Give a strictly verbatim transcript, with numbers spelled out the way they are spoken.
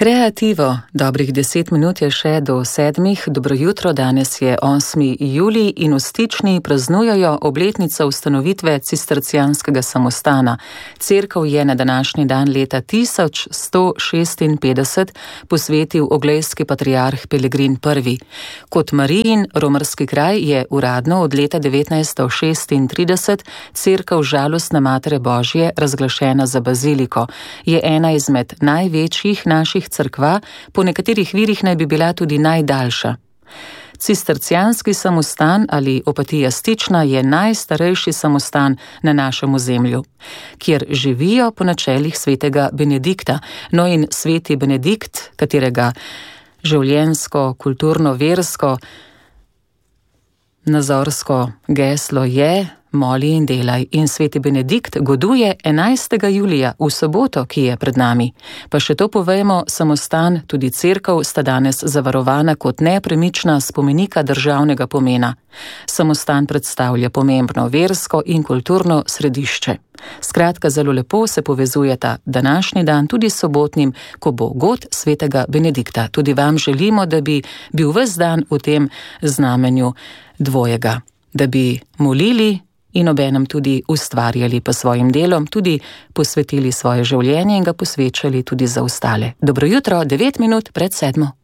Kreativo, dobrih deset minut je še do sedmih. Dobro jutro, danes je osmi julij in v Stični praznujejo obletnico ustanovitve cistercijanskega samostana. Cerkev je na današnji dan leta tisoč sto šestinpetdeset posvetil oglejski patriarh Pelegrin prvi. Kot Marijin romarski kraj je uradno od leta devetnajststo šestintrideset cerkev Žalostne Matere Božje razglašena za baziliko. Je ena izmed največjih naših cerkva, po nekaterih virih naj bi bila tudi najdaljša. Cistercijanski samostan ali Opatija Stična je najstarejši samostan na našem ozemlju, kjer živijo po načelih svetega Benedikta. No in sveti Benedikt, katerega življenjsko, kulturno, versko, nazorsko geslo je moli in delaj, in sveti Benedikt goduje enajstega julija, v soboto, ki je pred nami. Pa še to povejmo, samostan, tudi cerkev sta danes zavarovana kot nepremična spomenika državnega pomena. Samostan predstavlja pomembno versko in kulturno središče. Skratka, zelo lepo se povezujeta današnji dan tudi s sobotnim, ko bo god svetega Benedikta. Tudi vam želimo, da bi bil ves dan v tem znamenju dvojega, da bi molili in obenem tudi ustvarjali pa svojim delom, tudi posvetili svoje življenje in ga posvečali tudi za ostale. Dobro jutro, devet minut pred sedmo.